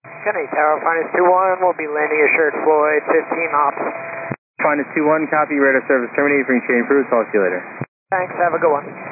Kennedy Tower, Finest 2-1, we'll be landing assured Floyd, 15 knots. Finest 2-1, copy, radar service terminated, bring chain approved, talk to you later. Thanks, have a good one.